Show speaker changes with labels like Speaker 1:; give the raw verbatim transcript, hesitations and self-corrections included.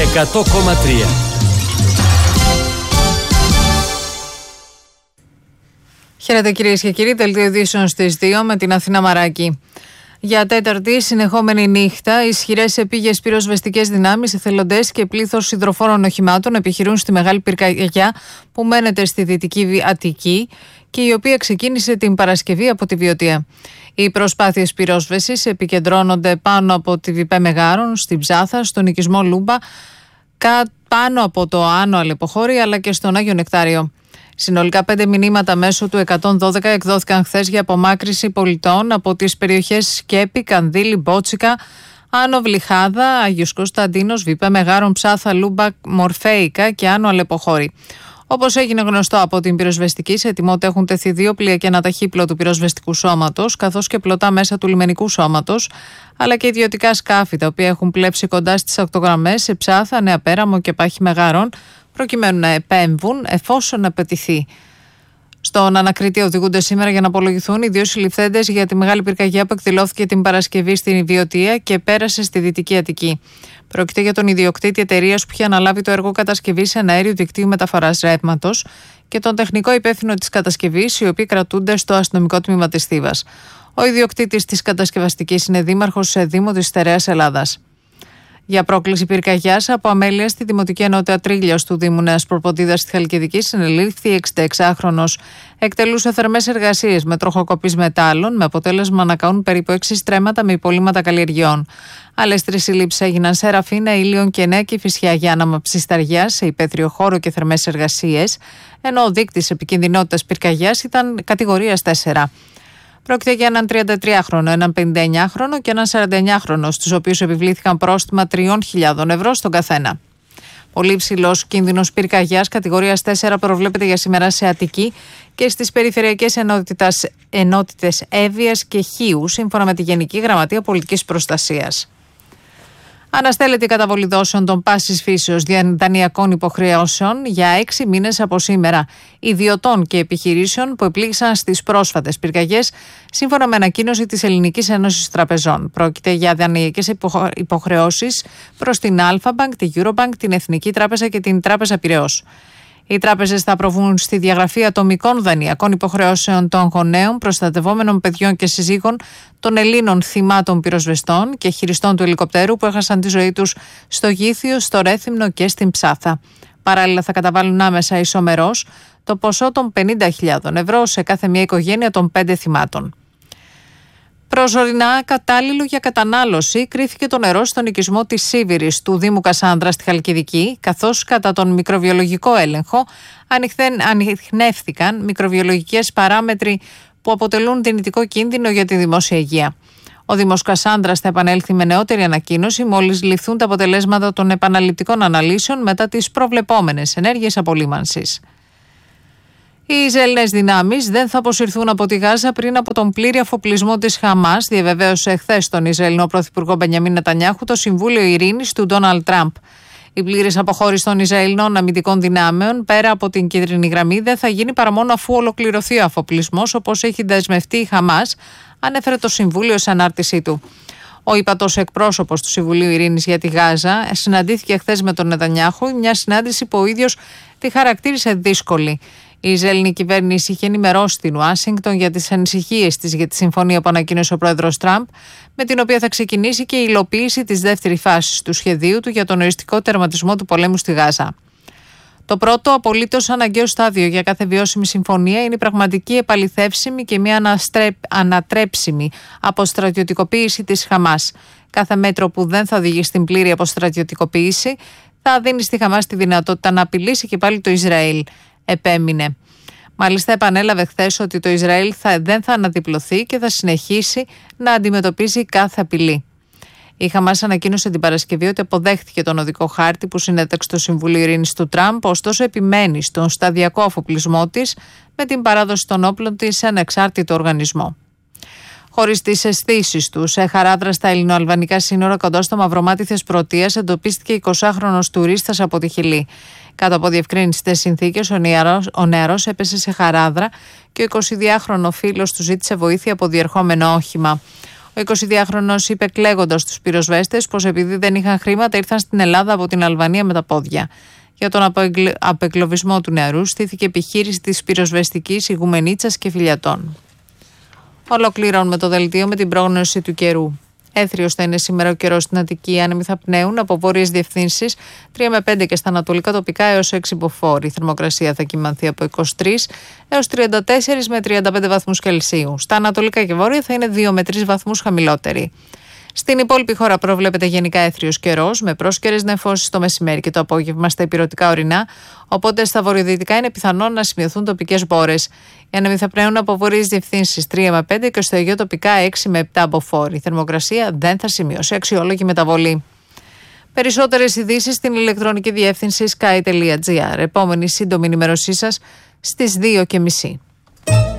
Speaker 1: εκατό κόμμα τρία.
Speaker 2: Χαίρετε κυρίες και κύριοι, δελτίο ειδήσεων στις δύο με την Αθήνα Μαράκη. Για τέταρτη συνεχόμενη νύχτα, ισχυρές επίγειες πυροσβεστικές δυνάμεις, εθελοντές και πλήθος υδροφόρων οχημάτων επιχειρούν στη Μεγάλη Πυρκαγιά που μένεται στη Δυτική Αττική και η οποία ξεκίνησε την Παρασκευή από τη Βιωτία. Οι προσπάθειες πυρόσβεσης επικεντρώνονται πάνω από τη Βιπέ Μεγάρων, στην Ψάθα, στον οικισμό Λούμπα, πάνω από το Άνω Αλεποχώρη αλλά και στον Άγιο Νεκτάριο. Συνολικά πέντε μηνύματα μέσω του εκατόν δώδεκα εκδόθηκαν χθες για απομάκρυνση πολιτών από τις περιοχές Σκέπη, Κανδύλη, Μπότσικα, Άνω Βλυχάδα, Άγιος Κωνσταντίνος, Βιπέ Μεγάρων, Ψάθα, Λούμπα, Μορφέικα και Άνω Αλεποχώρη. Όπως έγινε γνωστό από την πυροσβεστική, σε ετοιμότητα έχουν τεθεί δύο πλοία και ένα ταχύπλο του πυροσβεστικού σώματος, καθώς και πλωτά μέσα του λιμενικού σώματος, αλλά και ιδιωτικά σκάφη, τα οποία έχουν πλέψει κοντά στις ακτογραμμές σε Ψάθα, Νέα Πέραμο και Πάχη Μεγάρων, προκειμένου να επέμβουν εφόσον απαιτηθεί. Στον ανακριτή οδηγούνται σήμερα για να απολογηθούν οι δύο συλληφθέντες για τη Μεγάλη Πυρκαγιά που εκδηλώθηκε την Παρασκευή στην Βιωτία και πέρασε στη Δυτική Αττική. Πρόκειται για τον ιδιοκτήτη εταιρείας που είχε αναλάβει το έργο κατασκευής εναέριου δικτύου μεταφοράς ρεύματος και τον τεχνικό υπεύθυνο της κατασκευής, οι οποίοι κρατούνται στο αστυνομικό τμήμα της Θήβας. Ο ιδιοκτήτης της κατασκευαστικής είναι δήμαρχος σε Δήμο της Στερεάς Ελλάδας. Για πρόκληση πυρκαγιάς από αμέλεια στη Δημοτική Ενότητα Τρίλιος του Δήμου Νέας Προποτίδας στη Χαλκιδική συνελήφθη εξήντα εξάχρονος. Εκτελούσε θερμές εργασίες με τροχοκοπής μετάλλων, με αποτέλεσμα να καούν περίπου έξι στρέμματα με υπολείμματα καλλιεργειών. Άλλες τρεις συλλήψεις έγιναν σε Ραφίνα, Ήλιον και Νέα Κηφισιά για άναμα ψισταριά σε υπαίθριο χώρο και θερμές εργασίες, ενώ ο δείκτης επικινδυνότητας πυρκαγιάς ήταν κατηγορίας τέσσερα. Πρόκειται για έναν τριαντατριάχρονο, έναν πενηνταεννιάχρονο και έναν σαρανταεννιάχρονο, στους οποίους επιβλήθηκαν πρόστιμα τριών χιλιάδων ευρώ στον καθένα. Πολύ υψηλός κίνδυνος πυρκαγιάς κατηγορίας τέσσερα προβλέπεται για σήμερα σε Αττική και στις περιφερειακές ενότητες Εύβοιας και Χίου, σύμφωνα με τη Γενική Γραμματεία Πολιτικής Προστασίας. Αναστέλλεται η καταβολή δόσεων των πάσης φύσεως δανειακών υποχρεώσεων για έξι μήνες από σήμερα ιδιωτών και επιχειρήσεων που επλήγησαν στις πρόσφατες πυρκαγιές, σύμφωνα με ανακοίνωση της Ελληνικής Ένωσης Τραπεζών. Πρόκειται για δανειακές υποχρεώσεις προς την Αλφα-Bank, τη Eurobank, την Εθνική Τράπεζα και την Τράπεζα Πειραιώς. Οι τράπεζες θα προβούν στη διαγραφή ατομικών δανειακών υποχρεώσεων των γονέων, προστατευόμενων παιδιών και συζύγων των Ελλήνων θυμάτων πυροσβεστών και χειριστών του ελικοπτέρου που έχασαν τη ζωή τους στο Γήθιο, στο Ρέθυμνο και στην Ψάθα. Παράλληλα, θα καταβάλουν άμεσα ισομερώς το ποσό των πενήντα χιλιάδων ευρώ σε κάθε μια οικογένεια των πέντε θυμάτων. Προσωρινά κατάλληλο για κατανάλωση κρίθηκε το νερό στον οικισμό της Σίβηρης του Δήμου Κασάνδρα στη Χαλκιδική, καθώς κατά τον μικροβιολογικό έλεγχο ανιχνεύθηκαν μικροβιολογικές παράμετροι που αποτελούν δυνητικό κίνδυνο για τη δημόσια υγεία. Ο Δήμος Κασάνδρας θα επανέλθει με νεότερη ανακοίνωση μόλις ληφθούν τα αποτελέσματα των επαναληπτικών αναλύσεων μετά τις προβλεπόμενες ενέργειες απολύμανσης. Οι Ισραηλινές δυνάμεις δεν θα αποσυρθούν από τη Γάζα πριν από τον πλήρη αφοπλισμό της Χαμάς, διαβεβαίωσε χθες τον Ισραηλινό Πρωθυπουργό Μπενιαμίν Νετανιάχου το Συμβούλιο Ειρήνης του Ντόναλντ Τραμπ. Η πλήρης αποχώρηση των Ισραηλινών αμυντικών δυνάμεων πέρα από την κίτρινη γραμμή δεν θα γίνει παρά μόνο αφού ολοκληρωθεί ο αφοπλισμός, όπως έχει δεσμευτεί η Χαμάς, ανέφερε το Συμβούλιο σε ανάρτησή του. Ο ύπατος εκπρόσωπος του Συμβουλίου Ειρήνης για τη Γάζα συναντήθηκε χθες με τον Νετανιάχου, μια συνάντηση που ο ίδιος τη χαρακτήρισε δύσκολη. Η Ισραηλινή κυβέρνηση είχε ενημερώσει την Ουάσιγκτον για τις ανησυχίες της για τη συμφωνία που ανακοίνωσε ο πρόεδρος Τραμπ, με την οποία θα ξεκινήσει και η υλοποίηση της δεύτερης φάσης του σχεδίου του για τον οριστικό τερματισμό του πολέμου στη Γάζα. Το πρώτο απολύτως αναγκαίο στάδιο για κάθε βιώσιμη συμφωνία είναι η πραγματική επαληθεύσιμη και μια αναστρέπ, ανατρέψιμη αποστρατιωτικοποίηση της Χαμάς. Κάθε μέτρο που δεν θα οδηγεί στην πλήρη αποστρατιωτικοποίηση θα δίνει στη Χαμάς τη δυνατότητα να απειλήσει και πάλι το Ισραήλ, επέμεινε. Μάλιστα, επανέλαβε χθες ότι το Ισραήλ θα, δεν θα αναδιπλωθεί και θα συνεχίσει να αντιμετωπίζει κάθε απειλή. Η Χαμάς ανακοίνωσε την Παρασκευή ότι αποδέχτηκε τον οδικό χάρτη που συνέταξε το Συμβούλιο Ειρήνης του Τραμπ, ωστόσο επιμένει στον σταδιακό αφοπλισμό της με την παράδοση των όπλων της σε ανεξάρτητο οργανισμό. Χωρίς τις αισθήσεις του, σε χαράδρα στα ελληνοαλβανικά σύνορα κοντά στο Μαυρομάτι Θεσπρωτείας, εντοπίστηκε εικοσάχρονος τουρίστας από τη Χιλή. Κάτω από διευκρίνηστες συνθήκες, ο νεαρός, ο νεαρός έπεσε σε χαράδρα και ο εικοσιδυάχρονο φίλος του ζήτησε βοήθεια από διερχόμενο όχημα. Ο Ο εικοσιδυάχρονος είπε κλαίγοντας τους πυροσβέστες πως επειδή δεν είχαν χρήματα ήρθαν στην Ελλάδα από την Αλβανία με τα πόδια. Για τον απεγκλωβισμό του νεαρού στήθηκε επιχείρηση της πυροσβεστικής Ιγουμενίτσας και Φιλιατών. Ολοκληρώνουμε το δελτίο με την πρόγνωση του καιρού. Έθριος θα είναι σήμερα ο καιρός στην Αττική. Οι άνεμοι θα πνέουν από βόρειες διευθύνσεις τρία με πέντε και στα ανατολικά τοπικά έως έξι μποφόρ. Η θερμοκρασία θα κυμανθεί από είκοσι τρεις έως τριάντα τέσσερα με τριάντα πέντε βαθμούς Κελσίου. Στα ανατολικά και βόρεια θα είναι δύο με τρεις βαθμούς χαμηλότερη. Στην υπόλοιπη χώρα προβλέπεται γενικά έθριος καιρός, με πρόσκαιρες νεφώσεις το μεσημέρι και το απόγευμα στα ηπειρωτικά ορεινά, οπότε στα βορειοδυτικά είναι πιθανόν να σημειωθούν τοπικές μπόρες. Οι άνεμοι θα πνέουν από βόρειες διευθύνσεις τρία με πέντε και στο Αιγαίο τοπικά έξι με επτά μποφόρ. Η θερμοκρασία δεν θα σημειώσει αξιόλογη μεταβολή. Περισσότερες ειδήσεις στην ηλεκτρονική διεύθυνση sky τελεία gr. Επόμενη σύντομη ενημέρωσή σας στις δύο και μισή.